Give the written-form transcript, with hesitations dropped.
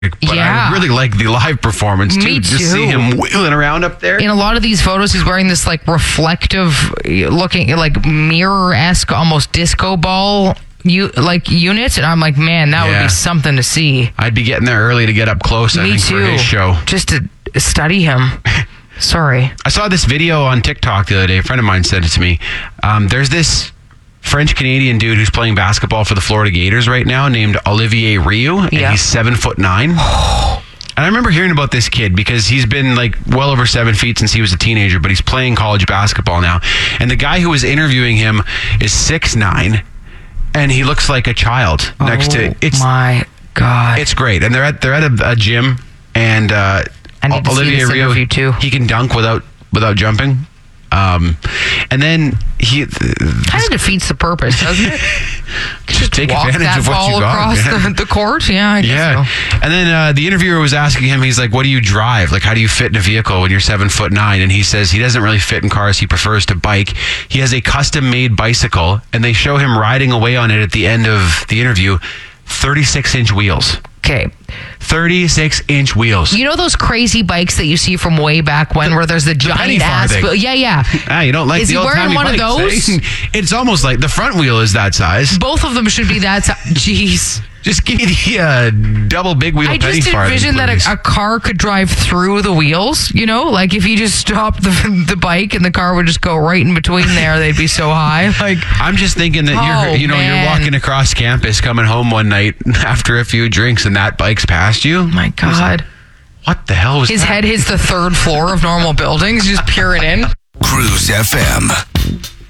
But Yeah. I really like the live performance too. Me Just too. see him wheeling around up there. In a lot of these photos, he's wearing this like reflective looking, like mirror-esque, almost disco ball unit. And I'm like, man, that would Yeah. be something to see. I'd be getting there early to get up close, I Me think, too. for his show. Just to study him. Sorry. I saw this video on TikTok the other day. A friend of mine sent it to me. There's this French-Canadian dude who's playing basketball for the Florida Gators right now named Olivier Rioux, and Yeah. he's 7'9". And I remember hearing about this kid because he's been like well over 7 feet since he was a teenager, but he's playing college basketball now. And the guy who was interviewing him is 6'9", and he looks like a child next to Oh my God. It's great, and they're at a gym, and I need to see Olivier this Rioux, interview too. he can dunk without jumping. And then he kind of defeats the purpose, doesn't it? just take Walk advantage that of what ball you got. across man. the court. Yeah, I guess Yeah. so. And then the interviewer was asking him, he's like, what do you drive? Like, how do you fit in a vehicle when you're 7'9"? And he says he doesn't really fit in cars. He prefers to bike. He has a custom made bicycle, and they show him riding away on it at the end of the interview. 36-inch wheels. Okay. 36-inch wheels. You know those crazy bikes that you see from way back when, where there's the penny giant ass? farthing. Yeah. You don't like Is the he old wearing one of those? It's almost like the front wheel is that size. Both of them should be that size. Jeez. Just give me the double big wheel I penny just farthing, envision that please. a car could drive through the wheels, you know? Like if you just stopped the bike and the car would just go right in between there, they'd be so high. Like I'm just thinking that you're man. walking across campus coming home one night after a few drinks and that bike's past you. my God. What the hell was His that? head hits the third floor of normal buildings, just peering in. Cruise FM.